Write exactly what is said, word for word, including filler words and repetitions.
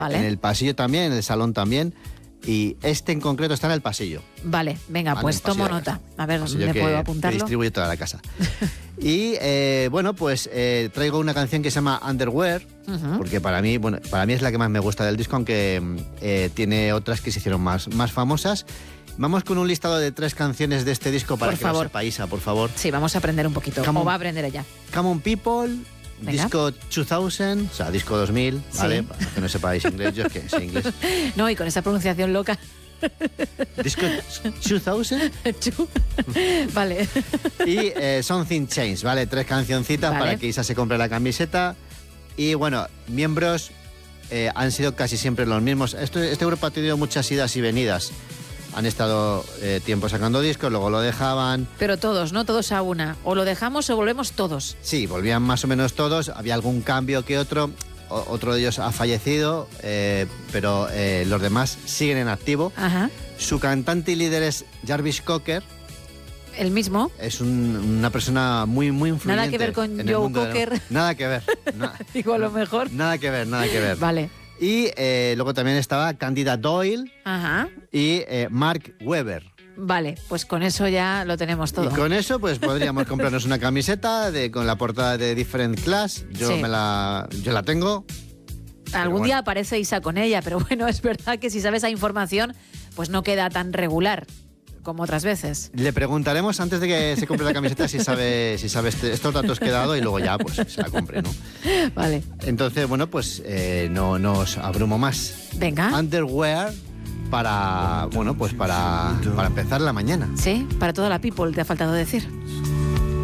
Vale. En el pasillo también, en el salón también. Y este en concreto está en el pasillo. Vale, venga, Vale, pues tomo nota. A ver, ¿dónde puedo apuntarlo? Que distribuye toda la casa. Y eh, bueno, pues eh, traigo una canción que se llama Underwear, uh-huh. porque para mí, bueno, para mí es la que más me gusta del disco, aunque eh, tiene otras que se hicieron más, más famosas. Vamos con un listado de tres canciones de este disco para por que favor. lo sepa Isa, por favor. Sí, vamos a aprender un poquito. Come o on, va a aprender ella. Come On People, Venga. disco dos mil, o sea, disco dos mil, ¿vale? Sí. Para que no sepáis inglés, yo es que sé inglés. No, y con esa pronunciación loca. Disco dos mil. Vale. Y eh, Something Changed, ¿vale? Tres cancioncitas vale. para que Isa se compre la camiseta. Y bueno, miembros eh, han sido casi siempre los mismos. Esto, este grupo ha tenido muchas idas y venidas. Han estado eh, tiempo sacando discos, luego lo dejaban. Pero todos, ¿no? Todos a una. O lo dejamos o volvemos todos. Sí, volvían más o menos todos. Había algún cambio que otro. O, otro de ellos ha fallecido, eh, pero eh, los demás siguen en activo. Ajá. Su cantante y líder es Jarvis Cocker. El mismo. Es un, una persona muy, muy influyente. Nada que ver con en el Joe mundo de- Cocker. Nada que ver. Na- Digo, a lo mejor. Nada que ver, nada que ver. Vale. Y eh, luego también estaba Candida Doyle Ajá. y eh, Mark Webber. Vale, pues con eso ya lo tenemos todo. Y con eso pues podríamos comprarnos una camiseta de, con la portada de Different Class. Yo, Sí. me la, yo la tengo. Algún bueno. día aparece Isa con ella, pero bueno, es verdad que si sabes esa información, pues no queda tan regular como otras veces. Le preguntaremos antes de que se compre la camiseta si sabe, si sabe este- estos datos que he dado y luego ya pues se la compre, ¿no? Vale. Entonces, bueno, pues eh, no, no os abrumo más. Venga. Underwear para, bueno, pues para, para empezar la mañana. Sí, para toda la people te ha faltado decir.